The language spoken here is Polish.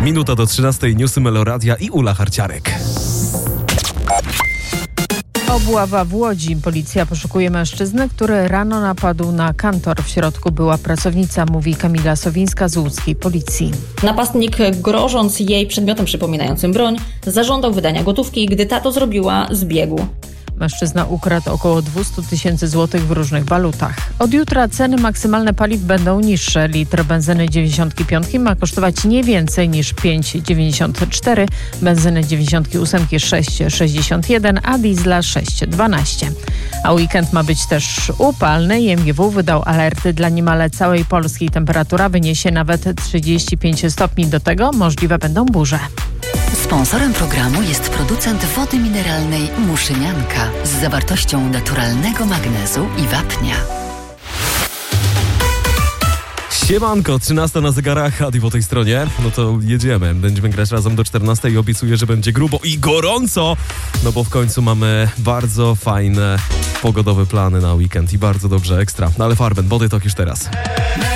Minuta do 13, newsy Meloradia i Ula Harciarek. Obława w Łodzi. Policja poszukuje mężczyznę, który rano napadł na kantor. W środku była pracownica, mówi Kamila Sowińska z łódzkiej policji. Napastnik, grożąc jej przedmiotem przypominającym broń, zażądał wydania gotówki i gdy ta to zrobiła, zbiegł. Mężczyzna ukradł około 200 000 złotych w różnych walutach. Od jutra ceny maksymalne paliw będą niższe. Litr benzyny 95 ma kosztować nie więcej niż 5,94, benzyny 98 6,61, a diesla 6,12. A weekend ma być też upalny. IMGW wydał alerty dla niemal całej Polski. Temperatura wyniesie nawet 35 stopni. Do tego możliwe będą burze. Sponsorem programu jest producent wody mineralnej Muszynianka z zawartością naturalnego magnezu i wapnia. Siemanko, 13 na zegarach, Adi po tej stronie. No to jedziemy. Będziemy grać razem do 14 i obiecuję, że będzie grubo i gorąco. No bo w końcu mamy bardzo fajne pogodowe plany na weekend i bardzo dobrze, ekstra. No ale Farben, Body Talk już teraz.